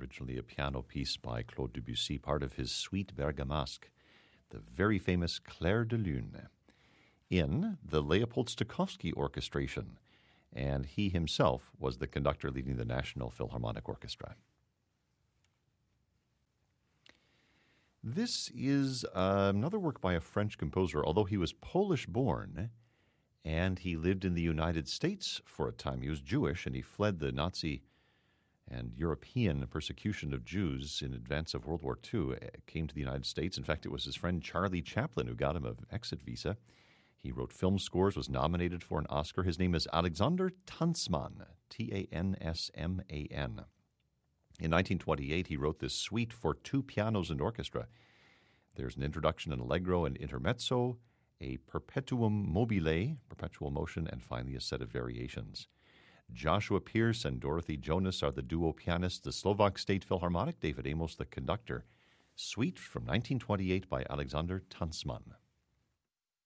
originally a piano piece by Claude Debussy, part of his Suite Bergamasque, the very famous Clair de Lune, in the Leopold Stokowski Orchestration, and he himself was the conductor leading the National Philharmonic Orchestra. This is another work by a French composer, although he was Polish-born, and he lived in the United States for a time. He was Jewish, and he fled the Nazi and European persecution of Jews in advance of World War II, came to the United States. In fact, it was his friend Charlie Chaplin who got him an exit visa. He wrote film scores, was nominated for an Oscar. His name is Alexander Tansman, Tansman. In 1928, he wrote this suite for two pianos and orchestra. There's an introduction, an allegro, an intermezzo, a perpetuum mobile, perpetual motion, and finally a set of variations. Joshua Pierce and Dorothy Jonas are the duo pianists. The Slovak State Philharmonic, David Amos the conductor. Suite from 1928 by Alexander Tansman.